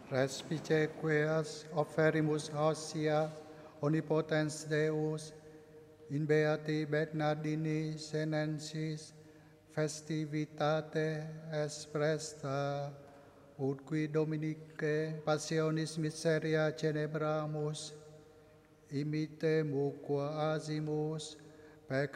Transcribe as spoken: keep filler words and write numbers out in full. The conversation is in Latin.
Respice queas offerimus Hostia, omnipotens Deus, in beati Bernardini senensis, festivitate expresta, ut qui Dominicae passionis miseria celebramus, imitemu qua asimus, per